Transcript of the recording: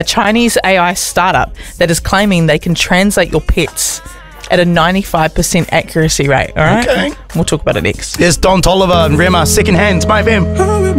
a Chinese AI startup that is claiming they can translate your pets at a 95% accuracy rate. All right? Okay. We'll talk about it next. There's Don Tolliver and Rema, Second Hands, My FM.